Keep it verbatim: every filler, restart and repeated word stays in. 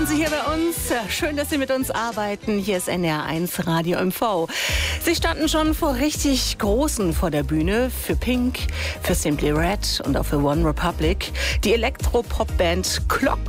Sie hier bei uns. Schön, dass Sie mit uns arbeiten. Hier ist N D R eins Radio M V. Sie standen schon vor richtig Großen vor der Bühne. Für Pink, für Simply Red und auch für One Republic. Die Elektropop-Band Clock